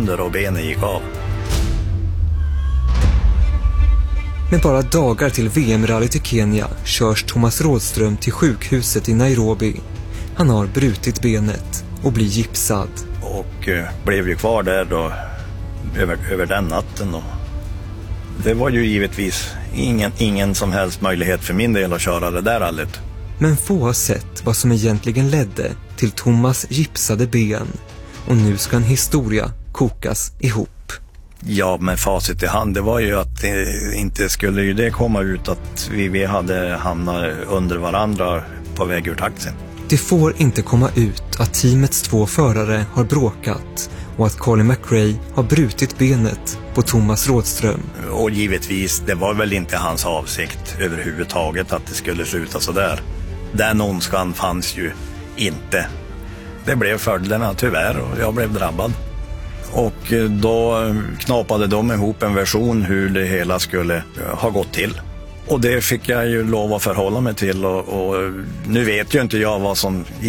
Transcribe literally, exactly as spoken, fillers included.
sönder och benen gick av. Med bara dagar till V M-rallyt i Kenya körs Thomas Rådström till sjukhuset i Nairobi. Han har brutit benet och blir gipsad. Och eh, blev ju kvar där då över, över den natten. Och det var ju givetvis ingen, ingen som helst möjlighet för min del att köra det där rallyt. Men få har sett vad som egentligen ledde till Thomas gipsade ben. Och nu ska en historia kokas ihop. Ja, med facit i hand, det var ju att det, inte skulle ju det komma ut att vi, vi hade hamnat under varandra på väg ur taxin. Det får inte komma ut att teamets två förare har bråkat och att Colin McRae har brutit benet på Thomas Rådström. Och givetvis, det var väl inte hans avsikt överhuvudtaget att det skulle sluta så där. Den ondskan fanns ju inte. Det blev följderna tyvärr och jag blev drabbad. Och då knapade de ihop en version hur det hela skulle ha gått till. Och det fick jag ju lov att förhålla mig till och, och nu vet ju inte jag vad som